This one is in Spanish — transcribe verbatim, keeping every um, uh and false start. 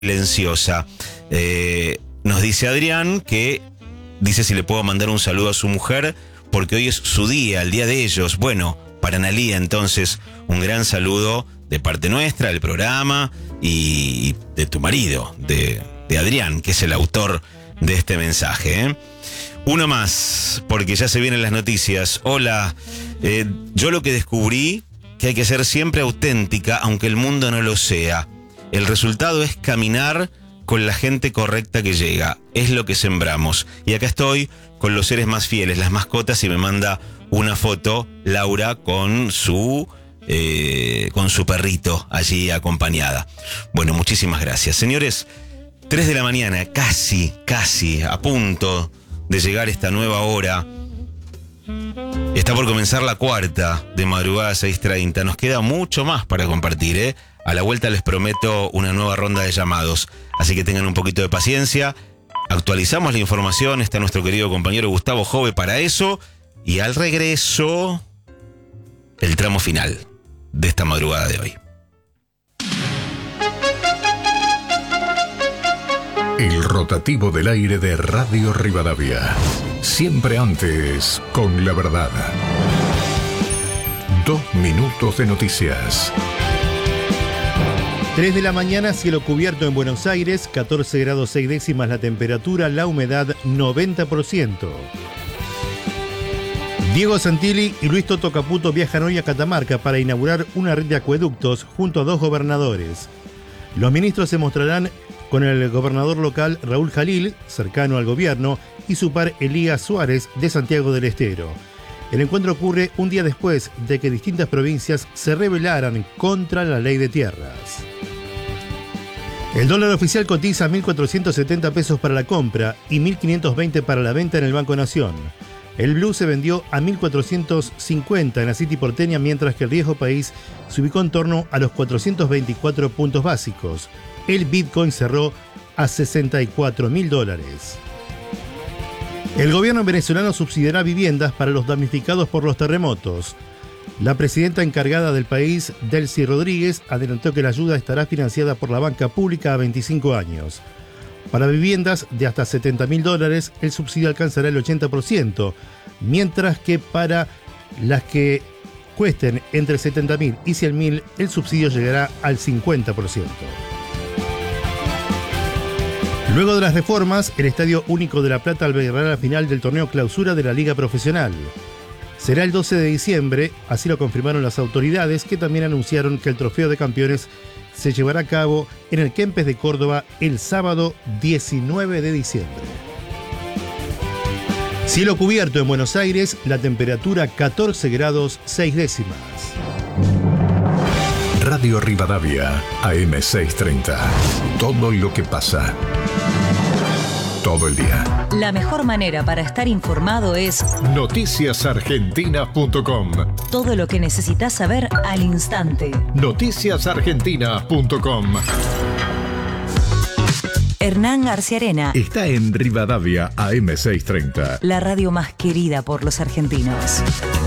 silenciosa. Eh, nos dice Adrián que dice si le puedo mandar un saludo a su mujer porque hoy es su día, el día de ellos. Bueno, para Analía entonces un gran saludo de parte nuestra, del programa y de tu marido, de, de Adrián, que es el autor de este mensaje, ¿eh? Uno más, porque ya se vienen las noticias. Hola, eh, yo lo que descubrí que hay que ser siempre auténtica, aunque el mundo no lo sea. El resultado es caminar con la gente correcta que llega. Es lo que sembramos. Y acá estoy con los seres más fieles, las mascotas, y me manda una foto Laura con su eh, con su perrito allí acompañada. Bueno, muchísimas gracias. Señores, tres de la mañana, casi, casi a punto de llegar esta nueva hora. Está por comenzar la cuarta de madrugada seis treinta. Nos queda mucho más para compartir, ¿eh? A la vuelta les prometo una nueva ronda de llamados. Así que tengan un poquito de paciencia. Actualizamos la información. Está nuestro querido compañero Gustavo Jove para eso. Y al regreso, el tramo final de esta madrugada de hoy. El rotativo del aire de Radio Rivadavia. Siempre antes, con la verdad. Dos minutos de noticias. tres de la mañana, cielo cubierto en Buenos Aires, catorce grados seis décimas la temperatura, la humedad noventa por ciento. Diego Santilli y Luis Toto Caputo viajan hoy a Catamarca para inaugurar una red de acueductos junto a dos gobernadores. Los ministros se mostrarán con el gobernador local Raúl Jalil, cercano al gobierno, y su par Elías Suárez, de Santiago del Estero. El encuentro ocurre un día después de que distintas provincias se rebelaran contra la ley de tierras. El dólar oficial cotiza mil cuatrocientos setenta pesos para la compra y mil quinientos veinte para la venta en el Banco Nación. El blue se vendió a mil cuatrocientos cincuenta en la City porteña, mientras que el riesgo país se ubicó en torno a los cuatrocientos veinticuatro puntos básicos. El Bitcoin cerró a sesenta y cuatro mil dólares. El gobierno venezolano subsidiará viviendas para los damnificados por los terremotos. La presidenta encargada del país, Delcy Rodríguez, adelantó que la ayuda estará financiada por la banca pública a veinticinco años. Para viviendas de hasta setenta mil dólares, el subsidio alcanzará el ochenta por ciento, mientras que para las que cuesten entre setenta mil y cien mil, el subsidio llegará al cincuenta por ciento. Luego de las reformas, el Estadio Único de La Plata albergará la final del torneo clausura de la Liga Profesional. Será el doce de diciembre, así lo confirmaron las autoridades, que también anunciaron que el Trofeo de Campeones se llevará a cabo en el Kempes de Córdoba el sábado diecinueve de diciembre. Cielo cubierto en Buenos Aires, la temperatura catorce grados seis décimas. Radio Rivadavia, A M seiscientos treinta. Todo lo que pasa. Todo el día. La mejor manera para estar informado es noticias argentinas punto com. Todo lo que necesitas saber al instante. noticias argentinas punto com. Hernán García Arena está en Rivadavia A M seiscientos treinta. La radio más querida por los argentinos.